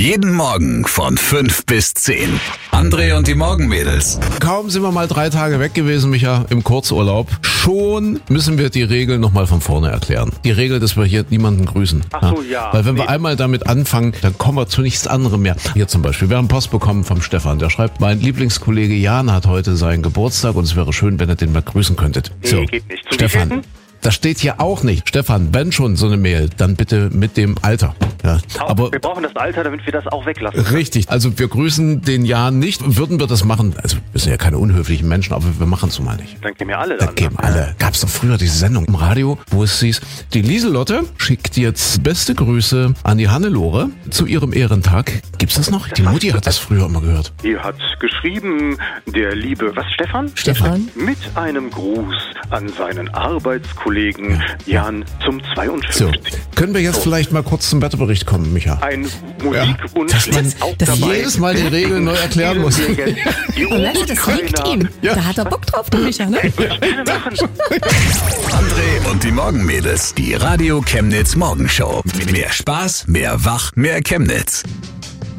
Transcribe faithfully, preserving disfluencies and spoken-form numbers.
Jeden Morgen von fünf bis zehn. André und die Morgenmädels. Kaum sind wir mal drei Tage weg gewesen, Micha, im Kurzurlaub. Schon müssen wir die Regel nochmal von vorne erklären. Die Regel, dass wir hier niemanden grüßen. Ach so, ja. Weil wenn Nee. wir einmal damit anfangen, dann kommen wir zu nichts anderem mehr. Hier zum Beispiel, wir haben Post bekommen vom Stefan. Der schreibt, mein Lieblingskollege Jan hat heute seinen Geburtstag und es wäre schön, wenn ihr den mal grüßen könntet. Nee, geht nicht. Zum Stefan, Wievielten? das steht hier auch nicht. Stefan, wenn schon so eine Mail, dann bitte mit dem Alter. Ja, aber wir brauchen das Alter, damit wir das auch weglassen. richtig, also wir grüßen den Jan nicht. Würden wir das machen, also wir sind ja keine unhöflichen Menschen, aber wir machen es nun mal nicht. Dann gehen wir alle Da dann. geben alle. Gab es doch früher diese Sendung im Radio, wo es hieß, die Lieselotte schickt jetzt beste Grüße an die Hannelore zu ihrem Ehrentag. Gibt's das noch? Die Mutti hat das früher immer gehört. Die hat geschrieben, der liebe, was, Stefan? Stefan. Mit einem Gruß an seinen Arbeitskollegen Jan zum So, zweiundfünfzigsten können wir jetzt vielleicht mal kurz zum Wetterbericht kommen, Micha? Ein Musikwunsch dass man ist auch das dabei. jedes Mal die Regeln neu erklären muss. Die Und weißt du, das liegt Oberkölner. ihm. Ja. Da hat er Bock drauf, der Micha, ne? Gerne machen. André und die Morgenmädels. Die Radio Chemnitz Morgenshow. Mehr Spaß, mehr Wach, mehr Chemnitz.